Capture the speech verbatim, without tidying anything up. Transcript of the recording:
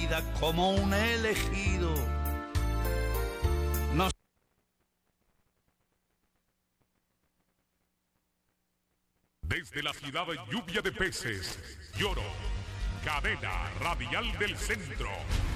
vida como un elegido. No. Desde la ciudad de Lluvia de Peces, Lloro, cadena radial del centro.